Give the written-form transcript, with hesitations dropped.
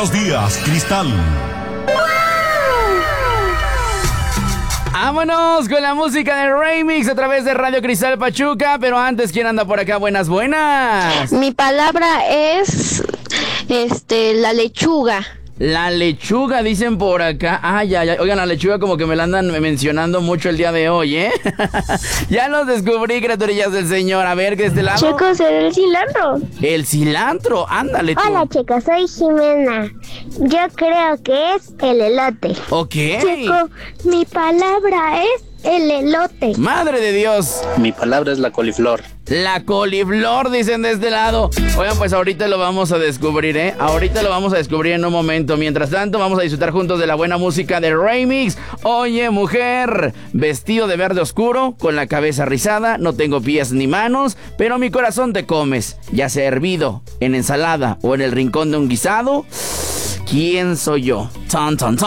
Buenos días, Cristal. Vámonos con la música de Remix a través de Radio Cristal Pachuca. Pero antes, ¿quién anda por acá? Buenas. Mi palabra es la lechuga. La lechuga, dicen por acá. Ay. Oigan, la lechuga como que me la andan mencionando mucho el día de hoy, ¿eh? Ya los descubrí, criaturillas del Señor. A ver, ¿qué de este lado? Chicos, el cilantro. El cilantro, ándale tú. Hola, chicos, soy Jimena. Yo creo que es el elote. Ok. Chico, mi palabra es el elote. Madre de Dios. Mi palabra es la coliflor. La coliflor, dicen de este lado. Oigan, pues ahorita lo vamos a descubrir, ¿eh? Ahorita lo vamos a descubrir en un momento. Mientras tanto, vamos a disfrutar juntos de la buena música de Remix. Oye, mujer, vestido de verde oscuro, con la cabeza rizada, no tengo pies ni manos, pero mi corazón te comes, ya sea hervido, en ensalada o en el rincón de un guisado. ¿Quién soy yo? Tan, tan, tan.